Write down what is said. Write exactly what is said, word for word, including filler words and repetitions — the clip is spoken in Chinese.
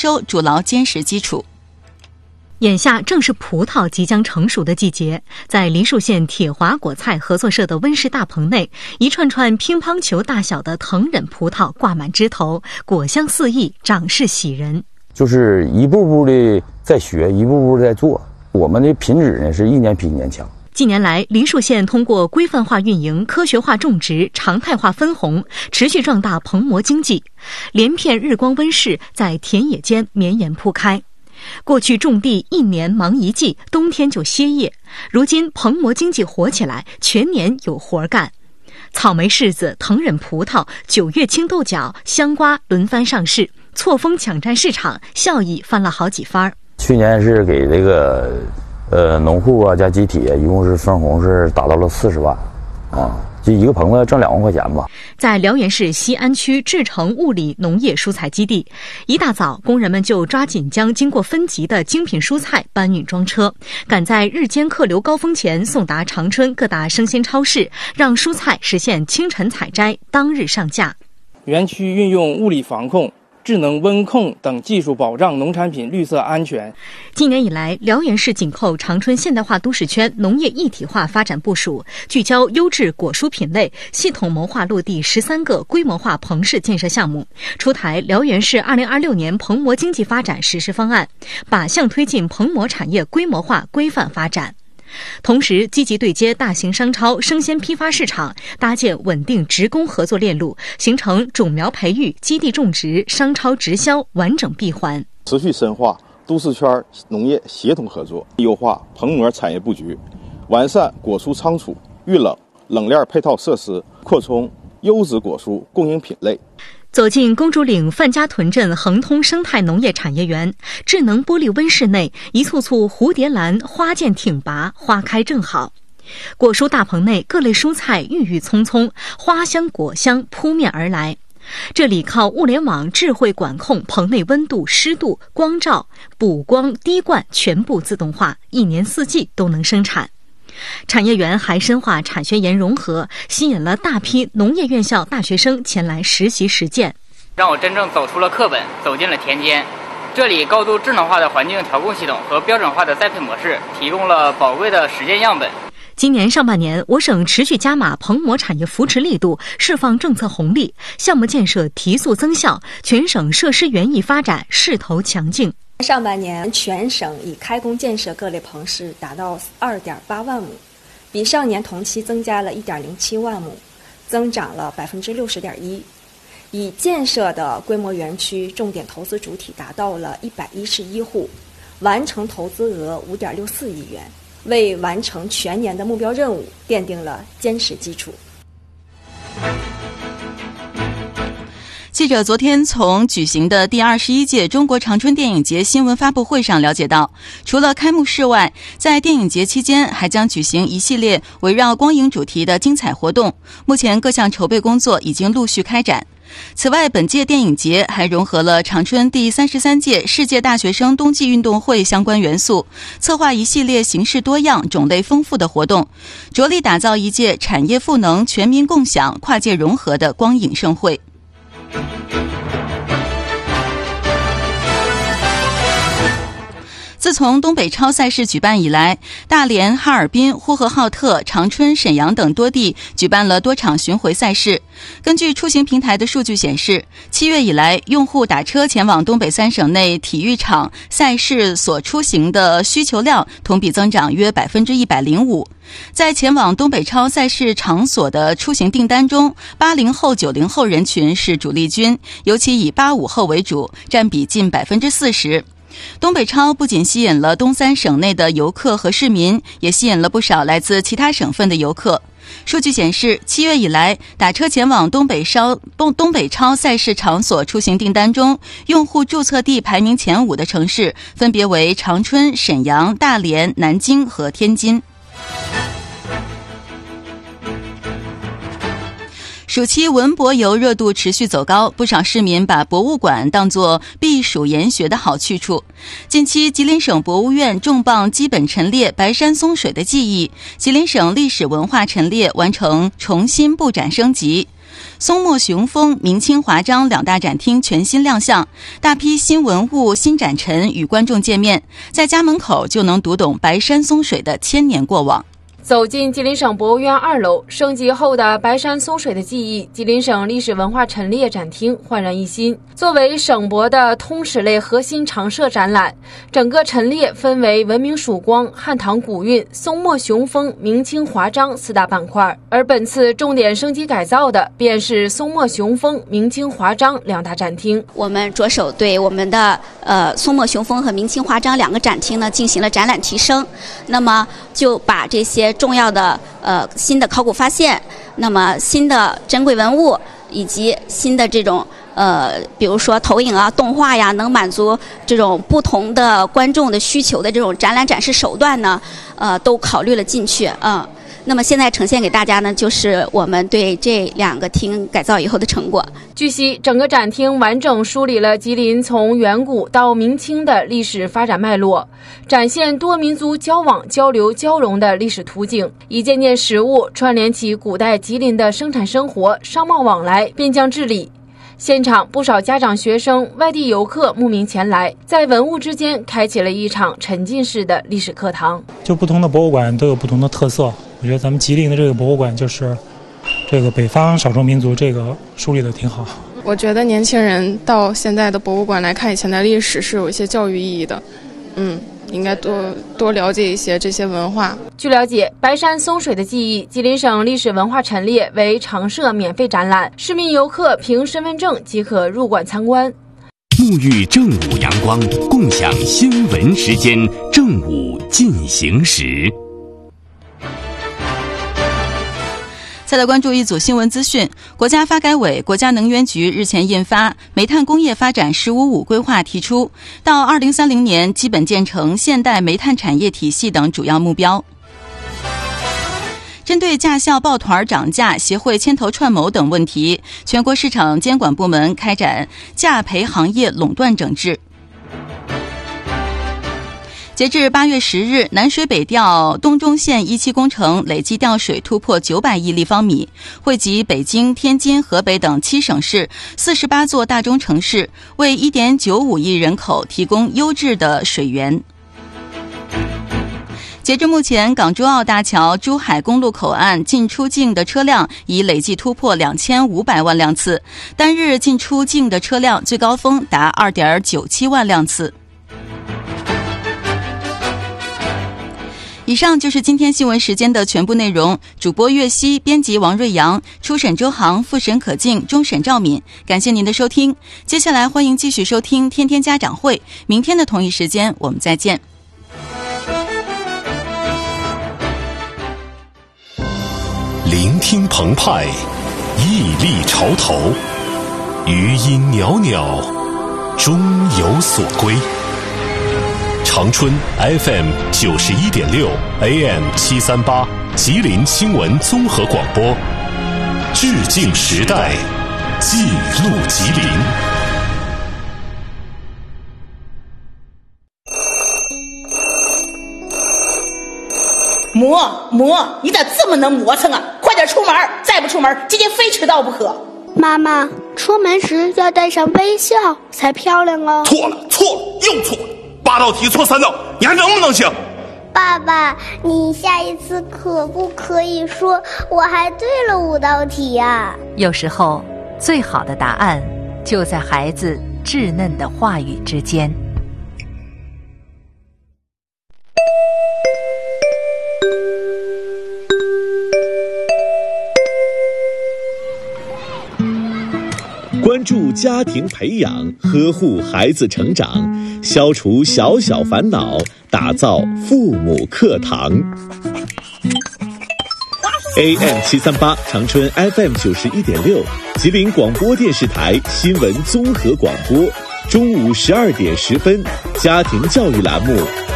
收筑牢坚实基础。 眼下正是葡萄即将成熟的季节，在梨树县铁华果菜合作社的温室大棚内，一串串乒乓球大小的藤忍葡萄挂满枝头，果香四溢，长势喜人。 就是一步步的在学，一步步的在做，我们的品质呢是一年比一年强。 近年来，梨树县通过规范化运营、科学化种植、常态化分红，持续壮大棚膜经济，连片日光温室在田野间绵延铺开。过去种地一年忙一季，冬天就歇业，如今棚膜经济活起来，全年有活干。草莓柿子、藤忍葡萄、九月青豆角、香瓜轮番上市，错峰抢占市场，效益翻了好几番。 去年是给这个呃农户啊加集体一共是分红是达到了四十万啊，就一个棚子挣两万块钱吧。 在辽源市西安区志成物理农业蔬菜基地，一大早工人们就抓紧将经过分级的精品蔬菜搬运装车，赶在日间客流高峰前送达长春各大生鲜超市，让蔬菜实现清晨采摘，当日上架。 园区运用物理防控、智能温控等技术保障农产品绿色安全。 今年以来，辽源市紧扣长春现代化都市圈农业一体化发展部署，聚焦优质果蔬品类，系统谋划落地十三个规模化棚市建设项目，出台辽源市二零二六年棚膜经济发展实施方案，靶向推进棚膜产业规模化规范发展。同时，积极对接大型商超、生鲜批发市场，搭建稳定职工合作链路，形成种苗培育、基地种植、商超直销完整闭环。 持续深化都市圈农业协同合作，优化棚膜产业布局，完善果蔬仓储、预冷、冷链配套设施，扩充优质果蔬供应品类。 走进公主岭范家屯镇恒通生态农业产业园，智能玻璃温室内，一簇簇蝴蝶兰花剑挺拔，花开正好。果蔬大棚内，各类蔬菜郁郁葱葱，花香果香扑面而来。这里靠物联网智慧管控棚内温度、湿度、光照、补光、滴灌全部自动化，一年四季都能生产。产业园还深化产学研融合，吸引了大批农业院校大学生前来实习实践， 让我真正走出了课本，走进了田间。这里高度智能化的环境调控系统和标准化的栽培模式，提供了宝贵的实践样本。 今年上半年，我省持续加码棚膜产业扶持力度，释放政策红利，项目建设提速增效，全省设施园艺发展势头强劲。 上半年全省已开工建设各类棚市达到 二点八万亩，比上年同期增加了 一点零七万亩，增长了 百分之六十点一。已建设的规模园区重点投资主体达到了一百一十一户，完成投资额 五点六四亿元，为完成全年的目标任务奠定了坚实基础。 记者昨天从举行的第二十一届中国长春电影节新闻发布会上了解到，除了开幕式外，在电影节期间还将举行一系列围绕光影主题的精彩活动，目前各项筹备工作已经陆续开展。此外，本届电影节还融合了长春第三十三届世界大学生冬季运动会相关元素，策划一系列形式多样、种类丰富的活动，着力打造一届产业赋能、全民共享、跨界融合的光影盛会。自从东北超赛事举办以来，大连、哈尔滨、呼和浩特、长春、沈阳等多地举办了多场巡回赛事。根据出行平台的数据显示，七月以来，用户打车前往东北三省内体育场赛事所出行的需求量同比增长约百分之一百零五。在前往东北超赛事场所的出行订单中，八零后、九零后人群是主力军，尤其以八五后为主，占比近百分之四十。东北超不仅吸引了东三省内的游客和市民，也吸引了不少来自其他省份的游客。数据显示，七月以来，打车前往东北超东东北超赛事场所出行订单中，用户注册地排名前五的城市分别为长春、沈阳、大连、南京和天津。暑期文博游热度持续走高，不少市民把博物馆当作避暑研学的好去处。近期，吉林省博物院重磅基本陈列白山松水的记忆，吉林省历史文化陈列完成重新布展升级。 松墨雄风、明清华章两大展厅全新亮相，大批新文物、新展陈与观众见面，在家门口就能读懂白山松水的千年过往。 走进吉林省博物院二楼，升级后的白山松水的记忆吉林省历史文化陈列展厅焕然一新。作为省博的通史类核心常设展览，整个陈列分为文明曙光、汉唐古韵、松墨雄风、明清华章四大板块，而本次重点升级改造的便是松墨雄风、明清华章两大展厅。 我们着手对我们的呃松墨雄风和明清华章两个展厅呢进行了展览提升，那么就把这些重要的呃新的考古发现，那么新的珍贵文物以及新的这种呃比如说投影啊、动画呀，能满足这种不同的观众的需求的这种展览展示手段呢，呃都考虑了进去啊。呃那么现在呈现给大家呢，就是我们对这两个厅改造以后的成果。 据悉，整个展厅完整梳理了吉林从远古到明清的历史发展脉络，展现多民族交往、交流、交融的历史图景，一件件实物串联起古代吉林的生产生活、商贸往来、边疆治理。现场不少家长、学生、外地游客慕名前来，在文物之间开启了一场沉浸式的历史课堂。 就不同的博物馆都有不同的特色，我觉得咱们吉林的这个博物馆就是这个北方少数民族这个梳理的挺好。 我觉得年轻人到现在的博物馆来看以前的历史是有一些教育意义的，嗯，应该多多了解一些这些文化。 据了解，白山松水的记忆吉林省历史文化陈列为常设免费展览，市民游客凭身份证即可入馆参观。 沐浴正午阳光，共享新闻时间，正午进行时。 再来关注一组新闻资讯。国家发改委、国家能源局日前印发《煤炭工业发展“十五五”规划》，提出到二零三零年基本建成现代煤炭产业体系等主要目标。针对驾校抱团涨价、协会牵头串谋等问题，全国市场监管部门开展价培行业垄断整治。截至八月十日，南水北调东中线一期工程累计调水突破九百亿立方米，惠及北京、天津、河北等七省市、四十八座大中城市，为一点九五亿人口提供优质的水源。截至目前，港珠澳大桥珠海公路口岸进出境的车辆已累计突破两千五百万辆次，单日进出境的车辆最高峰达二点九七万辆次。以上就是今天新闻时间的全部内容。主播岳熙，编辑王瑞阳，初审周航，复审可静，终审赵敏。感谢您的收听，接下来欢迎继续收听天天家长会，明天的同一时间我们再见。 聆听澎湃，屹立潮头，余音袅袅，终有所归。长春 F M 九十一点六 A M 七三八，吉林新闻综合广播，致敬时代，记录吉林。 磨磨，你咋这么能磨蹭啊？快点出门，再不出门，今天非迟到不可。 妈妈，出门时要带上微笑才漂亮哦。 错了，错了，又错了。八道题错三道，你还能不能行？ 爸爸，你下一次可不可以说我还对了五道题呀？ 有时候，最好的答案就在孩子稚嫩的话语之间。 关注家庭培养，呵护孩子成长，消除小小烦恼，打造父母课堂。A M 七三八，长春 F M 九十一点六，吉林广播电视台新闻综合广播，中午十二点十分，家庭教育栏目